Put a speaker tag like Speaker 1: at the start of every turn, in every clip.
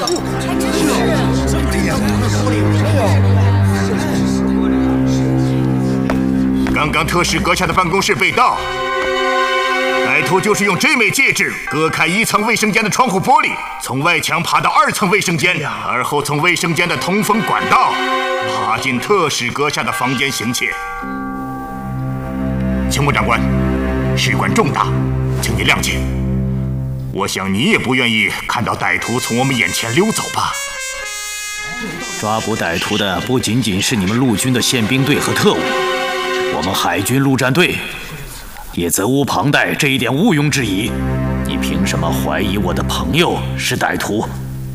Speaker 1: 刚刚特使阁下的办公室被盗，歹徒就是用这枚戒指割开1层卫生间的窗户玻璃，从外墙爬到2层卫生间，而后从卫生间的通风管道爬进特使阁下的房间行窃。青木长官，事关重大，请你谅解。我想你也不愿意看到歹徒从我们眼前溜走吧？
Speaker 2: 抓捕歹徒的不仅仅是你们陆军的宪兵队和特务，我们海军陆战队也责无旁贷，这一点毋庸置疑。你凭什么怀疑我的朋友是歹徒？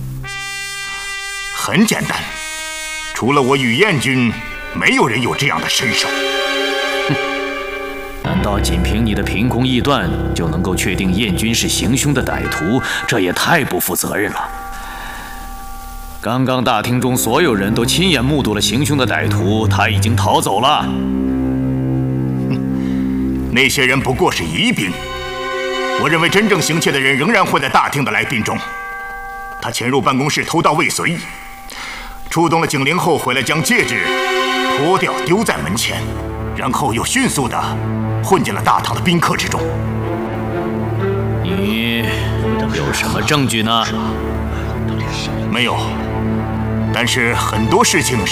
Speaker 1: 很简单，除了我与燕军，没有人有这样的身手。
Speaker 2: 难道仅凭你的凭空臆断就能够确定燕军是行凶的歹徒？这也太不负责任了。刚刚大厅中所有人都亲眼目睹了行凶的歹徒，他已经逃走了。
Speaker 1: 那些人不过是疑兵。我认为真正行窃的人仍然会在大厅的来宾中。他潜入办公室偷盗未遂，触动了警铃后回来将戒指脱掉丢在门前，然后又迅速地混进了大堂的宾客之中。
Speaker 2: 你有什么证据呢？
Speaker 1: 没有，但是很多事情